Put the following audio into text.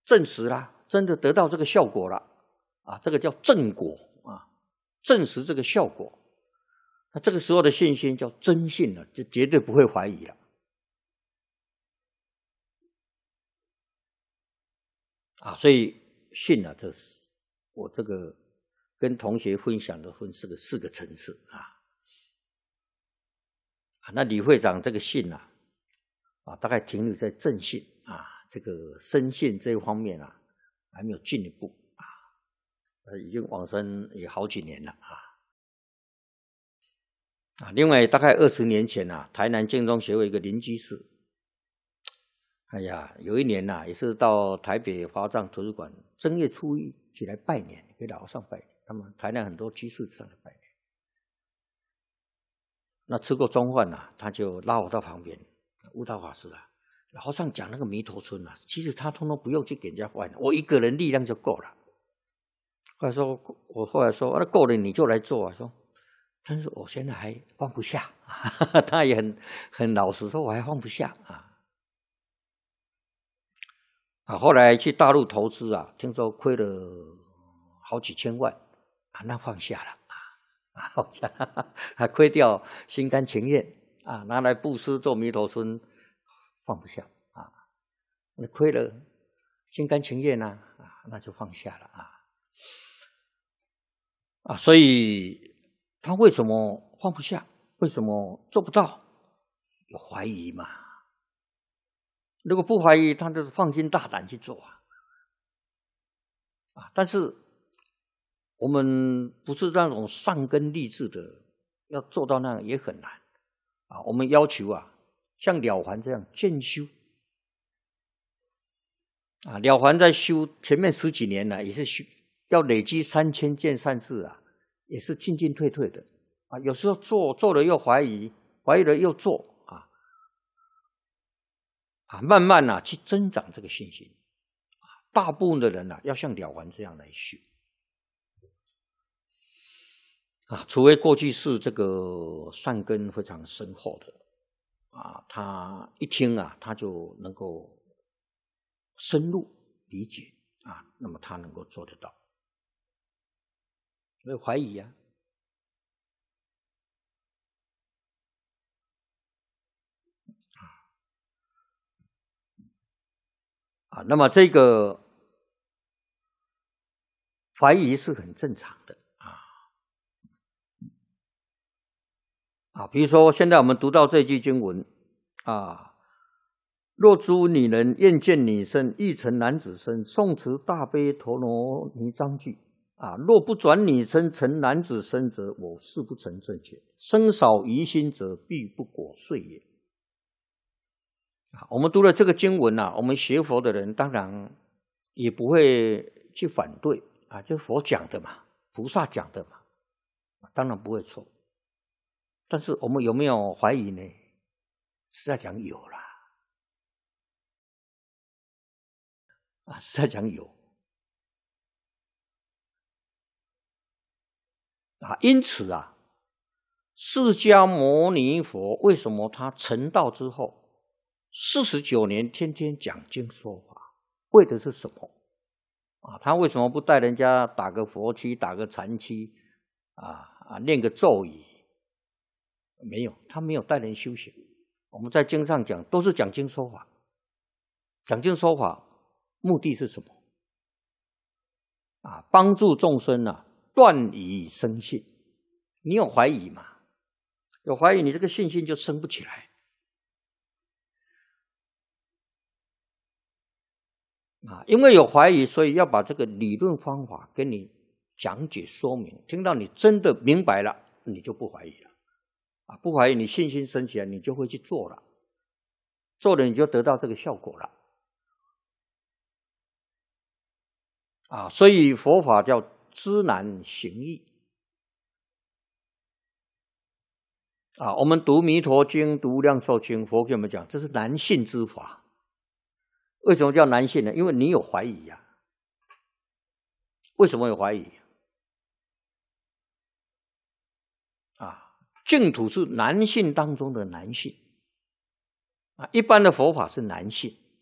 证实啦，真的得到这个效果了啊，这个叫正果啊，证实这个效果。那这个时候的信心叫真信了，就绝对不会怀疑了。啊，所以信啊，这是我这个跟同学分享的四个层次啊。那李会长这个信啊，大概停留在正信啊，这个深信这一方面啊，还没有进一步啊。已经往生也好几年了啊。另外大概20年前啊，台南净宗协会一个邻居士，哎呀，有一年也是到台北华藏图书馆正月初一起来拜年，给老和尚拜年。他们台南很多居士上来拜年。那吃过中饭他就拉我到旁边，悟道法师老和尚讲那个弥陀村其实他通通不用去给人家换，我一个人力量就够了。我后来说，那够了你就来做说，但是我现在还放不下他也很老实说，我还放不下后来去大陆投资听说亏了好几千万那放下了还亏掉心甘情愿拿来布施做弥陀村放不下亏了心甘情愿那就放下了所以他为什么放不下？为什么做不到？有怀疑嘛？如果不怀疑，他就放心大胆去做但是我们不是那种上根立志的，要做到那样也很难我们要求像了凡这样渐修了凡在修前面10几年也是要累积3000件善事也是进进退退的有时候做了又怀疑，怀疑了又做慢慢去增长这个信心大部分的人要像了凡这样来修除非过去是这个善根非常深厚的他一听他就能够深入理解那么他能够做得到，所以怀疑那么这个怀疑是很正常的比如说现在我们读到这句经文若诸女人愿见女身，欲成男子身，诵持大悲陀罗尼章句若不转女身成男子身者，我誓不成正觉。生少疑心者，必不果遂也。我们读了这个经文我们学佛的人当然也不会去反对这佛讲的嘛，菩萨讲的嘛，当然不会错。但是我们有没有怀疑呢？实在讲有啦实在讲有因此释迦牟尼佛为什么他成道之后49年天天讲经说法，为的是什么他为什么不带人家打个佛七，打个禅七念个咒语？没有，他没有带人修行。我们在经上讲都是讲经说法，讲经说法目的是什么帮助众生断疑生信。你有怀疑嘛？有怀疑，你这个信心就生不起来因为有怀疑，所以要把这个理论方法跟你讲解说明，听到你真的明白了，你就不怀疑了不怀疑，你信心升起来，你就会去做了，做了你就得到这个效果了所以佛法叫知难行易我们读弥陀经，读量寿经，佛给我们讲这是难信之法。为什么叫难信呢？因为你有怀疑为什么有怀疑净土是难信当中的难信一般的佛法是难信